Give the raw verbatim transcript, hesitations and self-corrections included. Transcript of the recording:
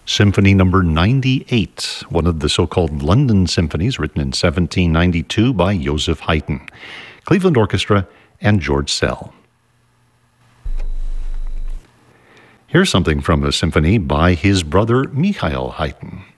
Symphony number ninety-eight, one of the so-called London symphonies written in seventeen ninety-two by Joseph Haydn, Cleveland Orchestra, and George Szell. Here's something from a symphony by his brother Michael Haydn.